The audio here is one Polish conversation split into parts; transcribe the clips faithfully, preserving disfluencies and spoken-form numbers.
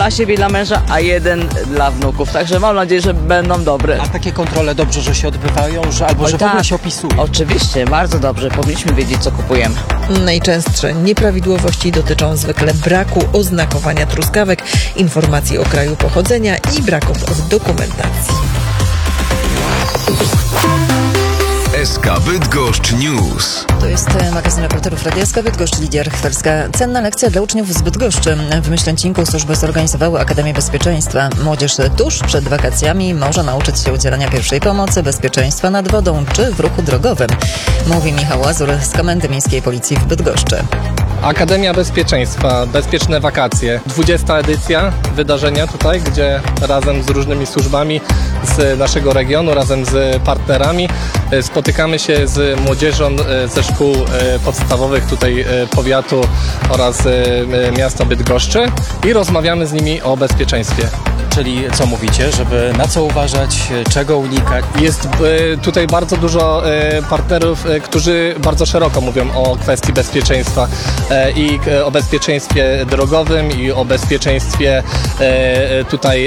dla siebie i dla męża, a jeden dla wnuków. Także mam nadzieję, że będą dobre. A takie kontrole dobrze, że się odbywają, że albo Oj, że w tak. ogóle się opisują? Oczywiście, bardzo dobrze. Powinniśmy wiedzieć, co kupujemy. Najczęstsze nieprawidłowości dotyczą zwykle braku oznakowania truskawek, informacji o kraju pochodzenia i braków w dokumentacji. S K Bydgoszcz News. To jest magazyn reporterów Radia S K Bydgoszcz, Lidia Chwerska. Cenna lekcja dla uczniów z Bydgoszczy. W Myślęcinku służby zorganizowały Akademię Bezpieczeństwa. Młodzież tuż przed wakacjami może nauczyć się udzielania pierwszej pomocy, bezpieczeństwa nad wodą czy w ruchu drogowym. Mówi Michał Łazur z Komendy Miejskiej Policji w Bydgoszczy. Akademia Bezpieczeństwa, Bezpieczne Wakacje. dwudziesta edycja wydarzenia tutaj, gdzie razem z różnymi służbami z naszego regionu, razem z partnerami spotykamy się z młodzieżą ze szkół podstawowych tutaj powiatu oraz miasta Bydgoszczy i rozmawiamy z nimi o bezpieczeństwie. Czyli co mówicie, żeby na co uważać, czego unikać? Jest tutaj bardzo dużo partnerów, którzy bardzo szeroko mówią o kwestii bezpieczeństwa i o bezpieczeństwie drogowym i o bezpieczeństwie tutaj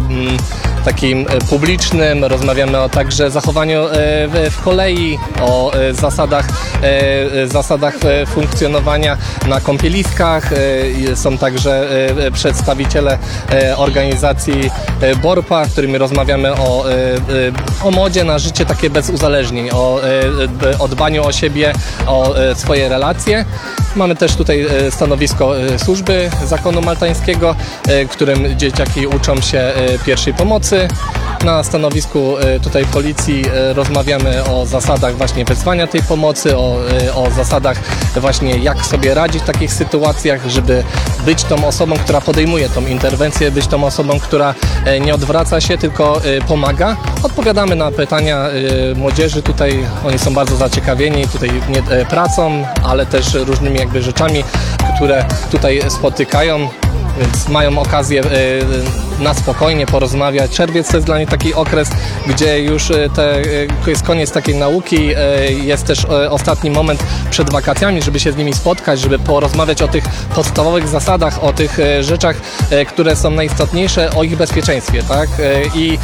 takim publicznym. Rozmawiamy o także zachowaniu w kolei, o zasadach, zasadach funkcjonowania na kąpieliskach. Są także przedstawiciele organizacji BORPA, z którymi rozmawiamy o, o modzie na życie takie bez uzależnień, o, o dbaniu o siebie, o swoje relacje. Mamy też tutaj stanowisko służby zakonu maltańskiego, w którym dzieciaki uczą się pierwszej pomocy. Na stanowisku tutaj policji rozmawiamy o zasadach właśnie wezwania tej pomocy, o, o zasadach właśnie jak sobie radzić w takich sytuacjach, żeby być tą osobą, która podejmuje tą interwencję, być tą osobą, która nie odwraca się, tylko pomaga. Odpowiadamy na pytania młodzieży tutaj, oni są bardzo zaciekawieni tutaj nie, pracą, ale też różnymi jakby rzeczami, które tutaj spotykają. Więc mają okazję na spokojnie porozmawiać. Czerwiec to jest dla nich taki okres, gdzie już te, jest koniec takiej nauki, jest też ostatni moment przed wakacjami, żeby się z nimi spotkać, żeby porozmawiać o tych podstawowych zasadach, o tych rzeczach, które są najistotniejsze, o ich bezpieczeństwie, tak? I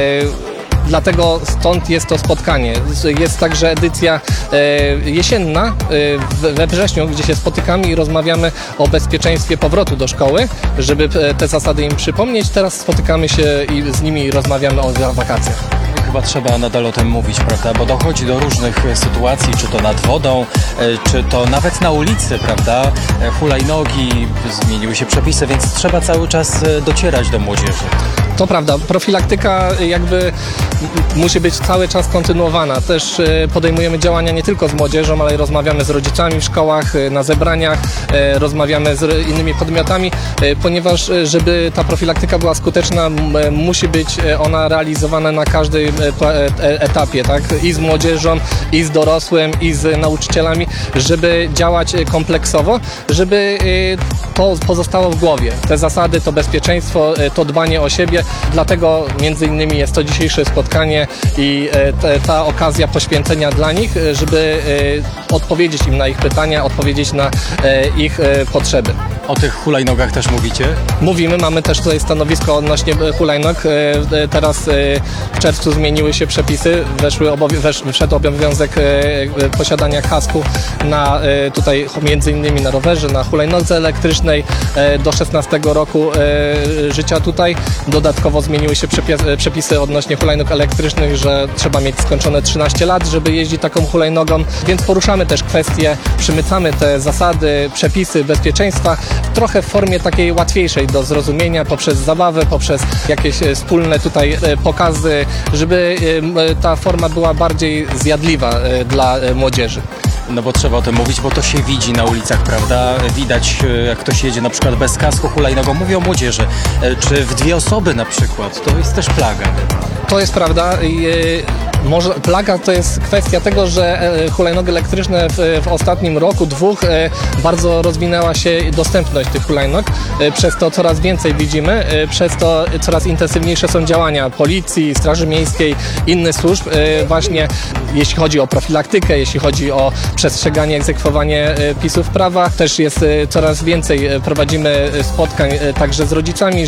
dlatego stąd jest to spotkanie. Jest także edycja e, jesienna e, we wrześniu, gdzie się spotykamy i rozmawiamy o bezpieczeństwie powrotu do szkoły, żeby te zasady im przypomnieć. Teraz spotykamy się i z nimi rozmawiamy o wakacjach. Chyba trzeba nadal o tym mówić, prawda? Bo dochodzi do różnych sytuacji, czy to nad wodą, czy to nawet na ulicy, prawda? Hulajnogi, zmieniły się przepisy, więc trzeba cały czas docierać do młodzieży. To prawda, profilaktyka jakby musi być cały czas kontynuowana. Też podejmujemy działania nie tylko z młodzieżą, ale rozmawiamy z rodzicami w szkołach, na zebraniach, rozmawiamy z innymi podmiotami, ponieważ żeby ta profilaktyka była skuteczna, musi być ona realizowana na każdym etapie, tak? I z młodzieżą, i z dorosłym, i z nauczycielami, żeby działać kompleksowo, żeby to pozostało w głowie. Te zasady, to bezpieczeństwo, to dbanie o siebie. Dlatego między innymi jest to dzisiejsze spotkanie i te, ta okazja poświęcenia dla nich, żeby odpowiedzieć im na ich pytania, odpowiedzieć na ich potrzeby. O tych hulajnogach też mówicie? Mówimy, mamy też tutaj stanowisko odnośnie hulajnog. Teraz w czerwcu zmieniły się przepisy, weszły obowią- wesz- wszedł obowiązek posiadania kasku na tutaj między innymi na rowerze, na hulajnodze elektrycznej do szesnastego roku życia tutaj. Dodatkowo zmieniły się przepis- przepisy odnośnie hulajnog elektrycznych, że trzeba mieć skończone trzynaście lat, żeby jeździć taką hulajnogą, więc poruszamy też kwestie, przymycamy te zasady, przepisy bezpieczeństwa trochę w formie takiej łatwiejszej do zrozumienia, poprzez zabawę, poprzez jakieś wspólne tutaj pokazy, żeby ta forma była bardziej zjadliwa dla młodzieży. No bo trzeba o tym mówić, bo to się widzi na ulicach, prawda? Widać, jak ktoś jedzie na przykład bez kasku hulajnogą. Mówię o młodzieży. Czy w dwie osoby na przykład? To jest też plaga. To jest prawda. Może plaga to jest kwestia tego, że hulajnogi elektryczne w, w ostatnim roku, dwóch bardzo rozwinęła się dostępność tych hulajnog. Przez to coraz więcej widzimy, przez to coraz intensywniejsze są działania policji, straży miejskiej, innych służb właśnie jeśli chodzi o profilaktykę, jeśli chodzi o przestrzeganie, egzekwowanie pisów prawa. Też jest coraz więcej, prowadzimy spotkań także z rodzicami,